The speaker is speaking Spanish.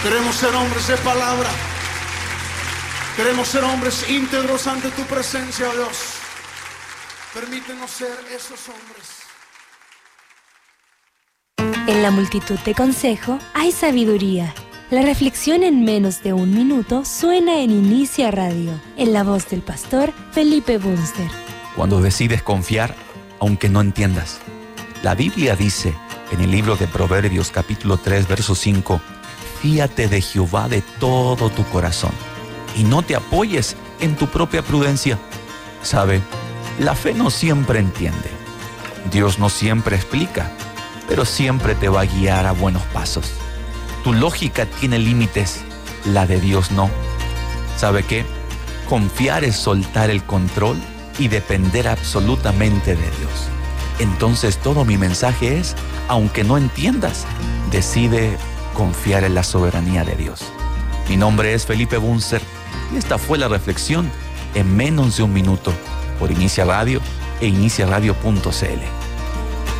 Queremos ser hombres de palabra. Queremos ser hombres íntegros ante tu presencia, oh Dios. Permítenos ser esos hombres. En la multitud de consejo hay sabiduría. La reflexión en menos de un minuto suena en Inicia Radio, en la voz del pastor Felipe Bunster. Cuando decides confiar, aunque no entiendas. La Biblia dice en el libro de Proverbios capítulo 3, verso 5, fíate de Jehová de todo tu corazón y no te apoyes en tu propia prudencia. ¿Sabe? La fe no siempre entiende. Dios no siempre explica, pero siempre te va a guiar a buenos pasos. Tu lógica tiene límites, la de Dios no. ¿Sabe qué? Confiar es soltar el control y depender absolutamente de Dios. Entonces todo mi mensaje es, aunque no entiendas, decide confiar en la soberanía de Dios. Mi nombre es Felipe Bunster y esta fue la reflexión en menos de un minuto por Inicia Radio e iniciaradio.cl.